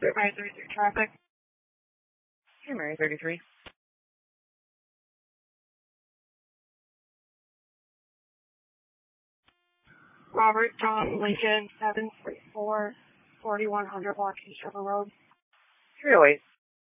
Mary 33 traffic. Hey, Mary 33. Robert John Lincoln 734 4100 Block East River Road. 308.